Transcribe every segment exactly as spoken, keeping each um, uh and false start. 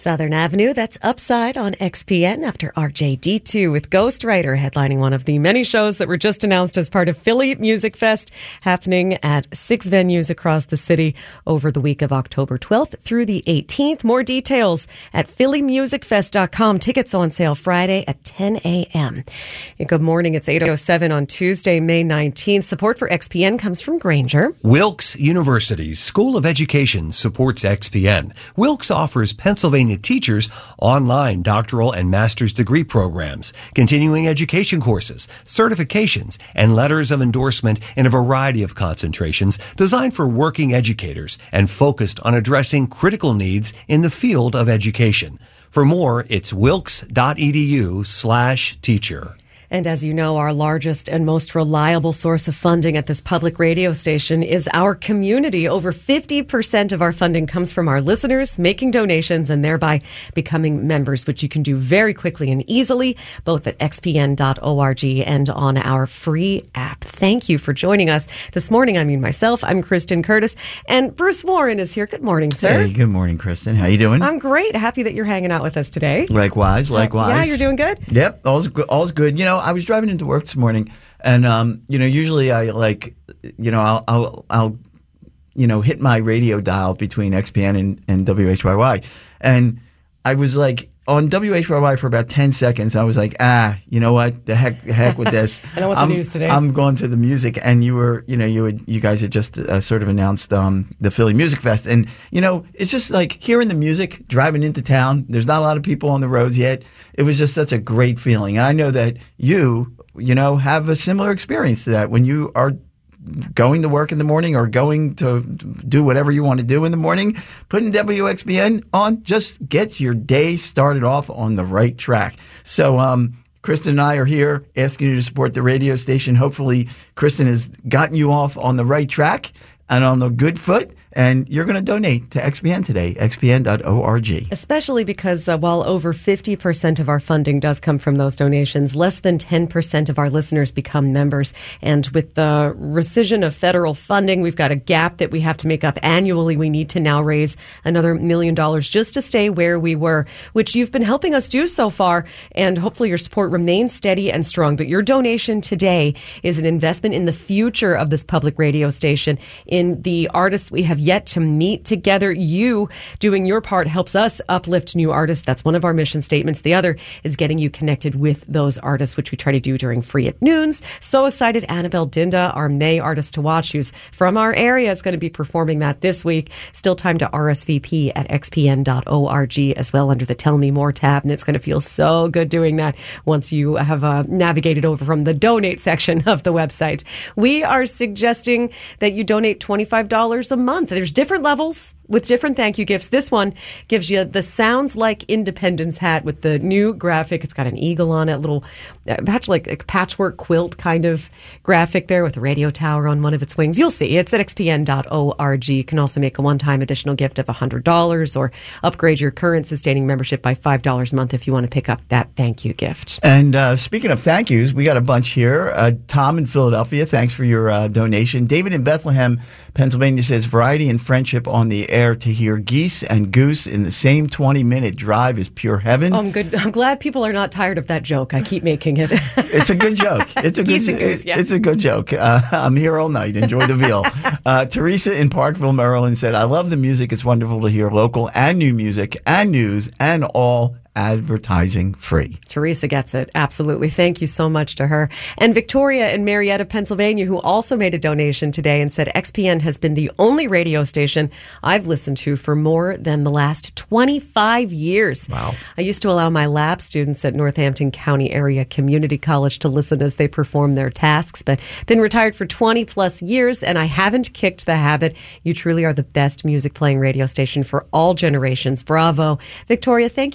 Southern Avenue, that's Upside on X P N after R J D two with Ghostwriter headlining one of the many shows that were just announced as part of Philly Music Fest, happening at six venues across the city over the week of October twelfth through the eighteenth. More details at philly music fest dot com. Tickets on sale Friday at ten a.m. And good morning. It's eight oh seven on Tuesday, May nineteenth. Support for X P N comes from Granger. Wilkes University's School of Education supports X P N. Wilkes offers Pennsylvania teachers online doctoral and master's degree programs, continuing education courses, certifications, and letters of endorsement in a variety of concentrations designed for working educators and focused on addressing critical needs in the field of education. For more, it's wilkes.edu slash teacher. And as you know, our largest and most reliable source of funding at this public radio station is our community. Over fifty percent of our funding comes from our listeners making donations and thereby becoming members, which you can do very quickly and easily, both at x p n dot org and on our free app. Thank you for joining us this morning. I mean, myself, I'm Kristen Curtis, and Bruce Warren is here. Good morning, sir. Hey, good morning, Kristen. How you doing? I'm great. Happy that you're hanging out with us today. Likewise, likewise. Uh, yeah, you're doing good? Yep, all's good. All's good. You know, I was driving into work this morning, and um, you know, usually I like, you know, I'll, I'll, I'll, you know, hit my radio dial between X P N and, and W H Y Y, and I was like on W H Y Y for about ten seconds. I was like, ah, you know what, the heck, the heck with this. I know what the I'm, news today. I'm going to the music, and you were, you know, you would, you guys had just uh, sort of announced um, the Philly Music Fest, and you know, it's just like hearing the music, driving into town. There's not a lot of people on the roads yet. It was just such a great feeling, and I know that you, you know, have a similar experience to that when you are going to work in the morning or going to do whatever you want to do in the morning. Putting W X B N on just gets your day started off on the right track. So, um, Kristen and I are here asking you to support the radio station. Hopefully, Kristen has gotten you off on the right track and on the good foot, and you're going to donate to X P N today, x p n dot org. Especially because uh, while over fifty percent of our funding does come from those donations, less than ten percent of our listeners become members. And with the rescission of federal funding, we've got a gap that we have to make up annually. We need to now raise another million dollars just to stay where we were, which you've been helping us do so far. And hopefully your support remains steady and strong. But your donation today is an investment in the future of this public radio station, in the artists we have yet to meet together. You doing your part helps us uplift new artists. That's one of our mission statements. The other is getting you connected with those artists, which we try to do during Free at Noons. So excited. Annabelle Dinda, our May artist to watch, who's from our area, is going to be performing that this week. Still time to R S V P at x p n dot org as well under the Tell Me More tab. And it's going to feel so good doing that once you have uh, navigated over from the donate section of the website. We are suggesting that you donate twenty-five dollars a month. There's different levels with different thank you gifts. This one gives you the Sounds Like Independence hat with the new graphic. It's got an eagle on it, a little uh, patch, like a patchwork quilt kind of graphic there with a radio tower on one of its wings. You'll see. It's at x p n dot org. You can also make a one-time additional gift of one hundred dollars or upgrade your current sustaining membership by five dollars a month if you want to pick up that thank you gift. And uh, speaking of thank yous, we got a bunch here. Uh, Tom in Philadelphia, thanks for your uh, donation. David in Bethlehem, Pennsylvania says, variety and friendship on the air. To hear geese and goose in the same twenty-minute drive is pure heaven. Oh, I'm good. I'm glad people are not tired of that joke. I keep making it. It's a good joke. It's a geese good. And goose, yeah. It's a good joke. Uh, I'm here all night. Enjoy the veal. Uh, Teresa in Parkville, Maryland said, "I love the music. It's wonderful to hear local and new music and news and all advertising free." Teresa gets it. Absolutely. Thank you so much to her. And Victoria in Marietta, Pennsylvania, who also made a donation today and said, X P N has been the only radio station I've listened to for more than the last twenty-five years. Wow. I used to allow my lab students at Northampton County Area Community College to listen as they perform their tasks, but been retired for twenty plus years, and I haven't kicked the habit. You truly are the best music playing radio station for all generations. Bravo. Victoria, thank you so much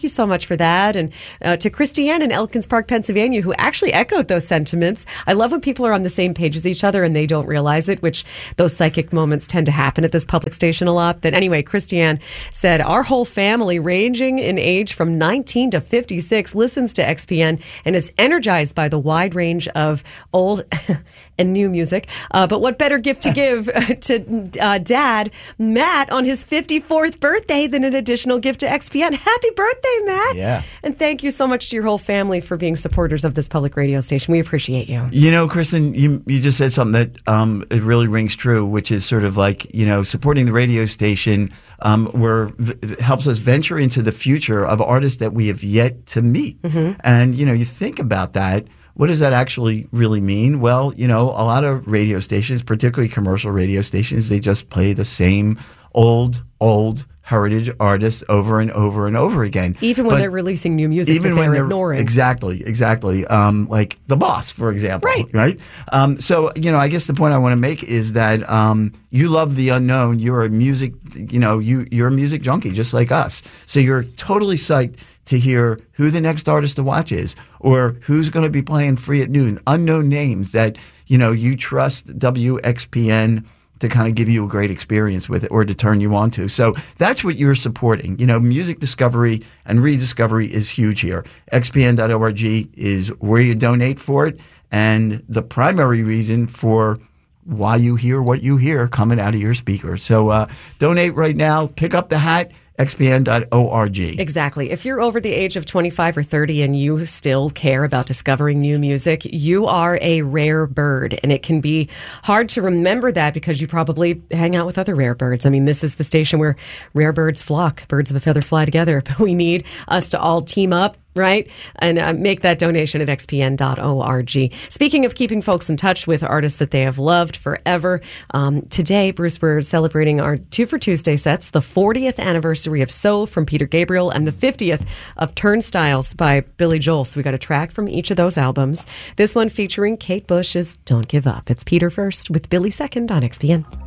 for that. And uh, to Christiane in Elkins Park, Pennsylvania, who actually echoed those sentiments. I love when people are on the same page as each other and they don't realize it, which those psychic moments tend to happen at this public station a lot. But anyway, Christiane said, our whole family, ranging in age from nineteen to fifty-six, listens to X P N and is energized by the wide range of old and new music. Uh, but what better gift to give to uh, Dad, Matt, on his fifty-fourth birthday than an additional gift to X P N. Happy birthday, Matt. Yeah. And thank you so much to your whole family for being supporters of this public radio station. We appreciate you. You know, Kristen, you, you just said something that um, it really rings true, which is sort of like, you know, supporting the radio station um, where v- helps us venture into the future of artists that we have yet to meet. Mm-hmm. And, you know, you think about that. What does that actually really mean? Well, you know, a lot of radio stations, particularly commercial radio stations, they just play the same old, old heritage artists over and over and over again. Even when but they're releasing new music even that they're, when they're ignoring. Exactly, exactly. Um, like The Boss, for example. Right. Right? Um, so, you know, I guess the point I want to make is that um, you love the unknown. You're a music, you know, you, you're a music junkie just like us. So you're totally psyched to hear who the next artist to watch is or who's going to be playing free at noon. Unknown names that, you know, you trust W X P N to kind of give you a great experience with it or to turn you on to. So that's what you're supporting. You know, music discovery and rediscovery is huge here. X P N dot org is where you donate for it. And the primary reason for why you hear what you hear coming out of your speakers. So uh, donate right now. Pick up the hat. X P N dot org. Exactly. If you're over the age of twenty-five or thirty and you still care about discovering new music, you are a rare bird. And it can be hard to remember that because you probably hang out with other rare birds. I mean, this is the station where rare birds flock. Birds of a feather fly together. But we need us to all team up, right? And uh, make that donation at X P N dot org. Speaking of keeping folks in touch with artists that they have loved forever, um, today, Bruce, we're celebrating our Two for Tuesday sets, the fortieth anniversary of So from Peter Gabriel and the fiftieth of Turnstiles by Billy Joel. So we got a track from each of those albums. This one featuring Kate Bush is Don't Give Up. It's Peter first with Billy second on X P N.